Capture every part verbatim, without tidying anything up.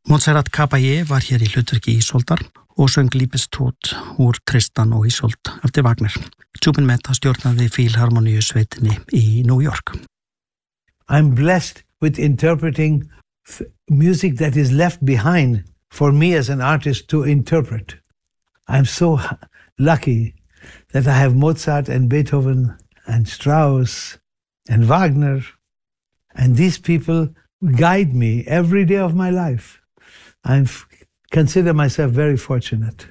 Montserrat Caballé var hér í hlutverki Ísoldar og söng Liebestod úr Tristan og Ísold eftir Wagner. Zubin Mehta stjórnaði Fílharmoníusveitinni í New York. I'm blessed with interpreting f- music that is left behind for me as an artist to interpret. I'm so h- lucky that I have Mozart and Beethoven and Strauss and Wagner, and these people guide me every day of my life. I consider myself very fortunate.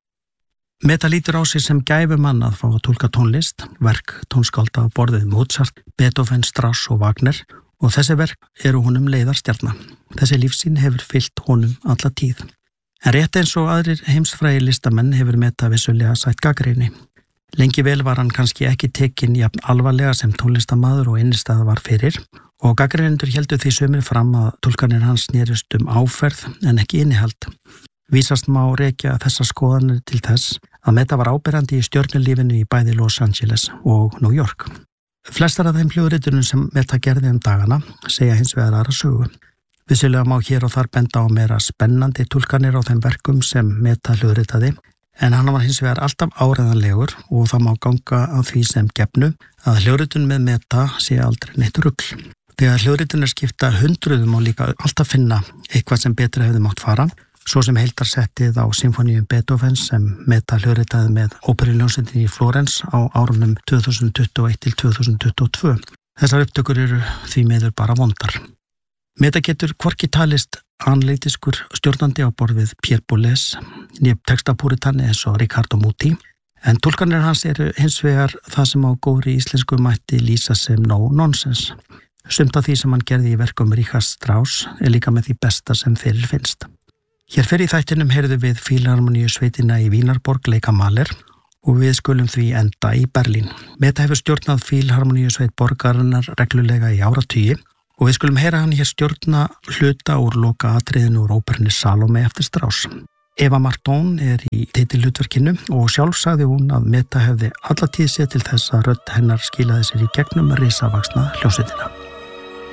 Mehta lítur á sig sem gæfumann að fá að túlka tónlist, verk tónskálda á borðið Mozart, Beethoven, Strauss og Wagner, og þessi verk eru honum leiðarstjarna. Þessi lífsýn hefur fyllt honum alla tíð. En rétt eins og aðrir heimsfrægir listamenn hefur Mehta vissulega sætt gagnrýni. Lengi vel var hann kannski ekki tekinn jafn alvarlega sem tónlistamaður og innistæða var fyrir, og gagnrýnendur héldu því sumir fram að túlkanir hans snerust um áferð en ekki innihald. Vísast má rekja þessar skoðanir til þess að Mehta var áberandi í stjörnulífinu í bæði Los Angeles og New York. Flestar af þeim hljóðritunum sem Mehta gerði um dagana segja hins vegar aðra sögu. Vissulega má hér og þar benda á meira spennandi túlkanir á þeim verkum sem Mehta hljóðritaði, en hann var hins vegar alltaf áreiðanlegur og það má ganga á því sem gefnu að hljóðritun með Mehta sé aldrei neitt rugl. Þegar hljóðritun er skipta hundruðum og líka alltaf finna eitthvað sem betra hefði mátt fara, svo sem heildarsettið á symfóníum Beethoven sem Mehta hljóðritaði með óperuljónsveitinni í Flórens á árunum tvö þúsund tuttugu og eitt til tvö þúsund tuttugu og tvö. Þessar upptökur eru því miður bara vondar. Mehta getur hvorki talist analytiskur stjórnandi á borð við Pierre Boulez, nýjum textapúritanni eins og Riccardo Muti, en túlkanir hans eru hins vegar það sem á góðri íslensku mætti lýsa sem no nonsense. Sumt af því sem hann gerði í verkum Richard Strauss er líka með því besta sem fyrir finnst. Hér fyrir í þættinum heyrðu við Fílharmoníusveitina í Vínarborg leika Mahler og við skulum því enda í Berlín. Mehta hefur stjórnað Fílharmoníusveit borgarinnar reglulega í áratugi og við skulum heyra hann hér stjórna hluta úr loka atriðinu úr óperunni Salome eftir Strauss. Eva Marton er í titilhlutverkinu og sjálf sagði hún að Mehta hefði alla tíð séð til þess að rödd hennar skilaði sér í gegnum risavaxna hljómsveitina.